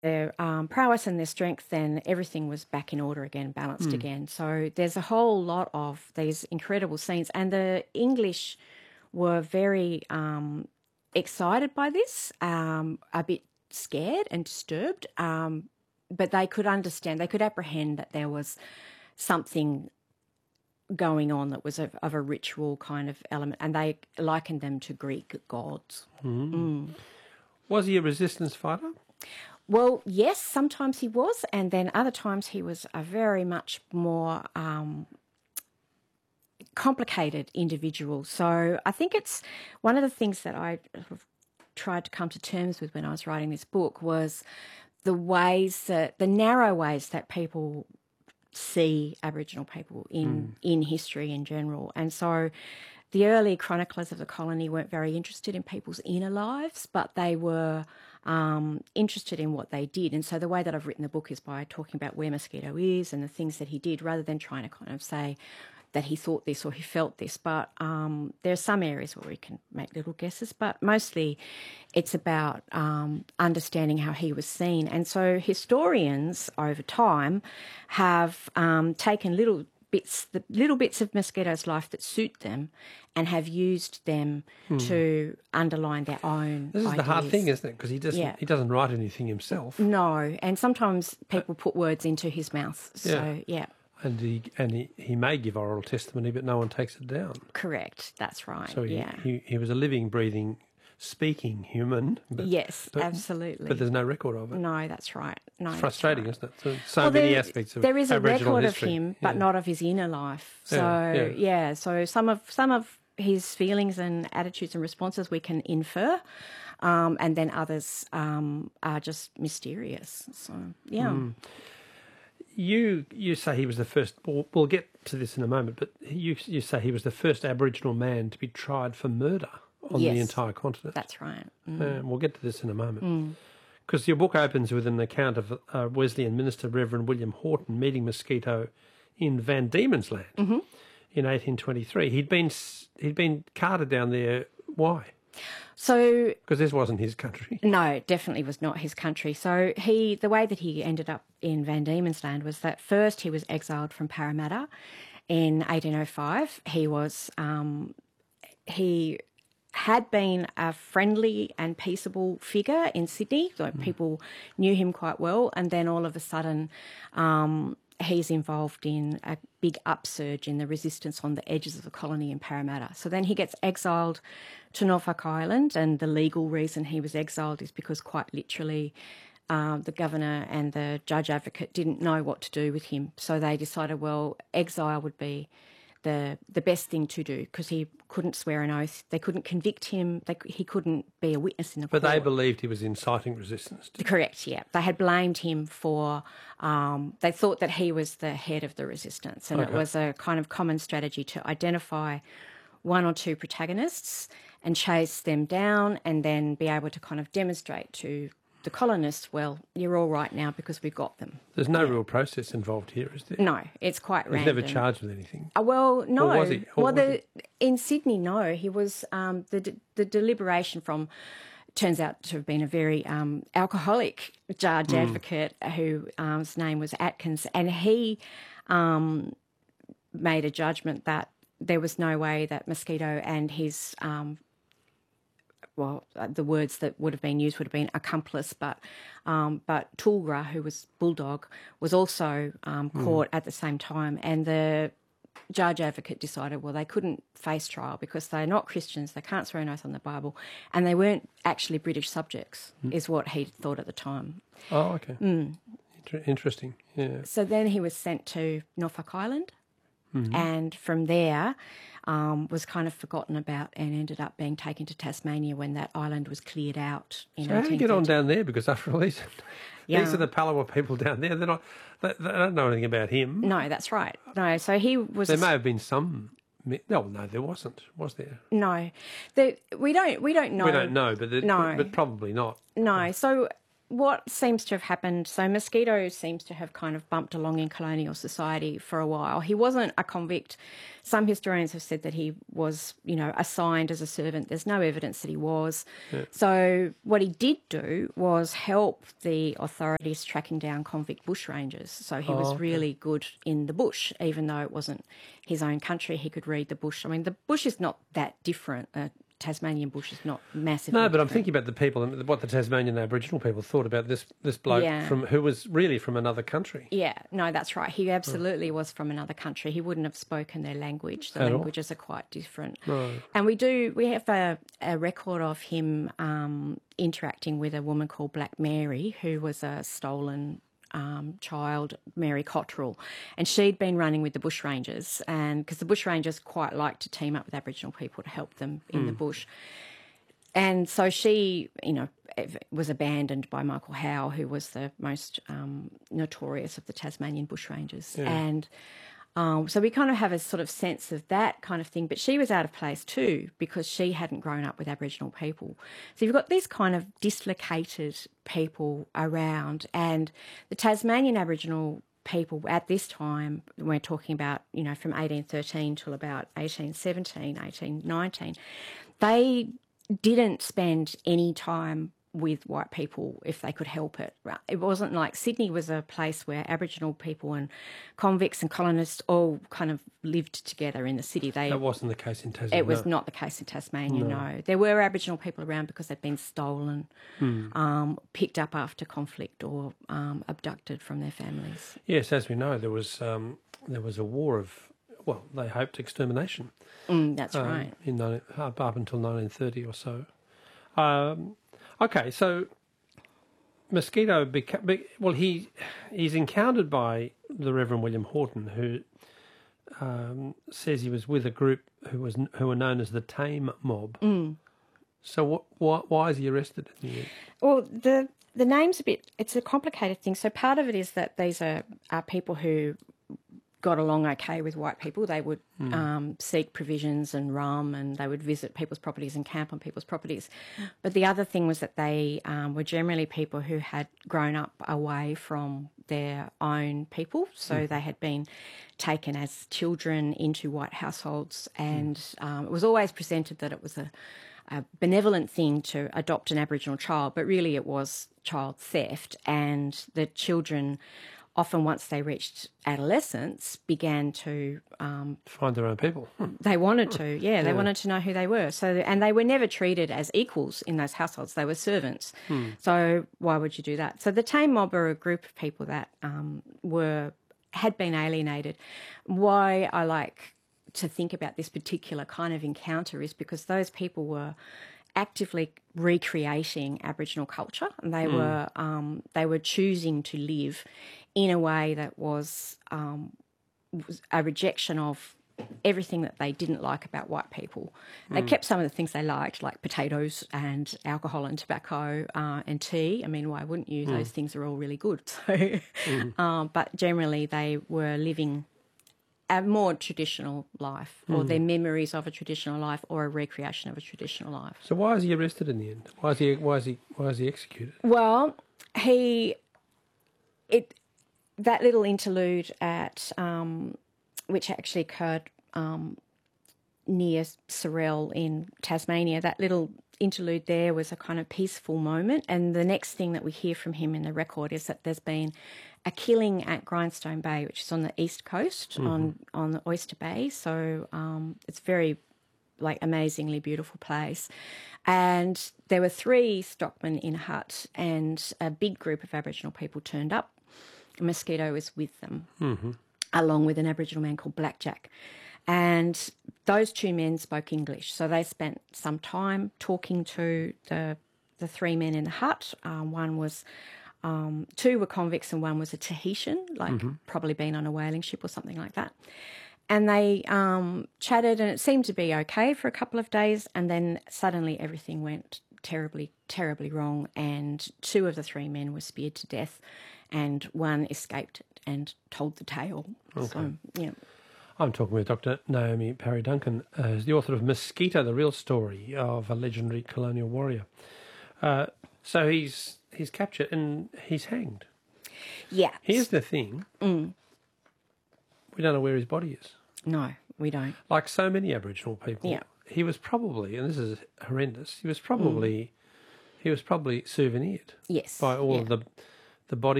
their prowess and their strength, then everything was back in order again, balanced again. So there's a whole lot of these incredible scenes, and the English were very excited by this, a bit scared and disturbed, but they could understand, they could apprehend that there was something going on that was of a ritual kind of element, and they likened them to Greek gods. Was he a resistance fighter? Well, yes, sometimes he was, and then other times he was a very much more complicated individual. So I think it's one of the things that I tried to come to terms with when I was writing this book was the narrow ways that people see Aboriginal people in history in general. And so the early chroniclers of the colony weren't very interested in people's inner lives, but they were interested in what they did. And so the way that I've written the book is by talking about where Mosquito is and the things that he did, rather than trying to kind of say that he thought this or he felt this. But there are some areas where we can make little guesses, but mostly it's about understanding how he was seen. And so historians over time have taken little bits of Mosquito's life that suit them and have used them to underline their own This is ideas. the hard thing, isn't it? Because he doesn't write anything himself. No, and sometimes people put words into his mouth. So, yeah. And he may give oral testimony, but no one takes it down. Correct, that's right. So he was a living, breathing, speaking human. But, yes, absolutely. But there's no record of it. No, that's right. No, it's frustrating, right. isn't it? So many aspects of there is Aboriginal a record history. of him, but not of his inner life. So so some of his feelings and attitudes and responses we can infer, and then others are just mysterious. So You say he was the first. We'll get to this in a moment, but you say he was the first Aboriginal man to be tried for murder on the entire continent. That's right. We'll get to this in a moment. Because your book opens with an account of Wesleyan minister Reverend William Horton meeting Mosquito in Van Diemen's Land in 1823. He'd been carted down there. Why? So, because this wasn't his country. No, it definitely was not his country. So the way that he ended up in Van Diemen's Land was that first he was exiled from Parramatta in 1805. He had been a friendly and peaceable figure in Sydney, so people knew him quite well, and then all of a sudden he's involved in a big upsurge in the resistance on the edges of the colony in Parramatta. So then he gets exiled to Norfolk Island, and the legal reason he was exiled is because quite literally the governor and the judge advocate didn't know what to do with him. So they decided, well, exile would be the best thing to do because he couldn't swear an oath. They couldn't convict him. He couldn't be a witness in the court. But they believed he was inciting resistance. Correct, yeah. They had blamed him for, they thought that he was the head of the resistance, and it was a kind of common strategy to identify one or two protagonists and chase them down and then be able to kind of demonstrate to the colonists, well, you're all right now because we've got them. There's no real process involved here, is there? No, it's quite random. He was never charged with anything. Well, no. Or was he? In Sydney, no. He was the deliberation from turns out to have been a very alcoholic judge advocate whose name was Atkins, and he made a judgment that there was no way that Mosquito and his the words that would have been used would have been accomplice, but Tulgra, who was Bulldog, was also caught at the same time, and the judge advocate decided, well, they couldn't face trial because they're not Christians, they can't swear an oath on the Bible, and they weren't actually British subjects, is what he thought at the time. Oh, okay. Interesting, yeah. So then he was sent to Norfolk Island, and from there was kind of forgotten about and ended up being taken to Tasmania when that island was cleared out in 1830. So how do you get on down there? Because after all, these are the Palawa people down there. They don't know anything about him. No, that's right. No, so he was... There may have been some... No, there wasn't, was there? No. We don't know. We don't know, but probably not. No, so what seems to have happened, so Mosquito seems to have kind of bumped along in colonial society for a while. He wasn't a convict. Some historians have said that he was, assigned as a servant. There's no evidence that he was. Yeah. So what he did do was help the authorities tracking down convict bushrangers. So he was really good in the bush, even though it wasn't his own country. He could read the bush. I mean, the bush is not that different. Tasmanian bush is not massive. No, but I'm thinking about the people and what the Tasmanian Aboriginal people thought about this bloke who was really from another country. Yeah, no, that's right. He absolutely was from another country. He wouldn't have spoken their language. The languages are quite different. Right. And we have a record of him interacting with a woman called Black Mary, who was a stolen child, Mary Cottrell, and she'd been running with the bushrangers, and because the bushrangers quite like to team up with Aboriginal people to help them in the bush. And so she, was abandoned by Michael Howe, who was the most notorious of the Tasmanian bushrangers. Yeah. And so we kind of have a sort of sense of that kind of thing. But she was out of place too because she hadn't grown up with Aboriginal people. So you've got these kind of dislocated people around, and the Tasmanian Aboriginal people at this time, we're talking about, from 1813 till about 1817, 1819, they didn't spend any time with white people if they could help it. It wasn't like Sydney was a place where Aboriginal people and convicts and colonists all kind of lived together in the city. That wasn't the case in Tasmania. It was not the case in Tasmania, no. There were Aboriginal people around because they'd been stolen, picked up after conflict or abducted from their families. Yes, as we know, there was a war of, they hoped extermination. That's right. Up until 1930 or so. Okay, so Mosquito, he's encountered by the Reverend William Horton, who says he was with a group who were known as the Tame Mob. So why is he arrested in the end? Well, the name's it's a complicated thing. So part of it is that these are people who got along okay with white people. They would seek provisions and rum, and they would visit people's properties and camp on people's properties. But the other thing was that they were generally people who had grown up away from their own people. So they had been taken as children into white households, and it was always presented that it was a benevolent thing to adopt an Aboriginal child, but really it was child theft, and the children often once they reached adolescence began to find their own people. They wanted to, they wanted to know who they were. And they were never treated as equals in those households. They were servants. So why would you do that? So the Tame Mob are a group of people that had been alienated. Why I like to think about this particular kind of encounter is because those people were actively recreating Aboriginal culture, and they were choosing to live in a way that was a rejection of everything that they didn't like about white people. They kept some of the things they liked, like potatoes and alcohol and tobacco and tea. I mean, why wouldn't you? Those things are all really good. So, but generally they were living a more traditional life, or their memories of a traditional life, or a recreation of a traditional life. So why is he arrested in the end? Why is he executed? Well, that little interlude at which actually occurred near Sorell in Tasmania, that little interlude there was a kind of peaceful moment, and the next thing that we hear from him in the record is that there's been a killing at Grindstone Bay, which is on the east coast, on the Oyster Bay. So it's very, amazingly beautiful place. And there were 3 stockmen in a hut, and a big group of Aboriginal people turned up. Mosquito was with them, along with an Aboriginal man called Blackjack. And those 2 men spoke English. So they spent some time talking to the 3 men in the hut. One was... 2 were convicts and 1 was a Tahitian, probably been on a whaling ship or something like that. And they chatted, and it seemed to be okay for a couple of days, and then suddenly everything went terribly, terribly wrong, and 2 of the 3 men were speared to death, and 1 escaped and told the tale. Okay. So, yeah. I'm talking with Dr. Naomi Parry Duncan, who's the author of Mosquito, the Real Story of a Legendary Colonial Warrior. So he's he's captured and he's hanged. Yeah. Here's the thing. We don't know where his body is. No, we don't. Like so many Aboriginal people. Yeah. He was probably, and this is horrendous, he was probably souvenired Yes. by all of the body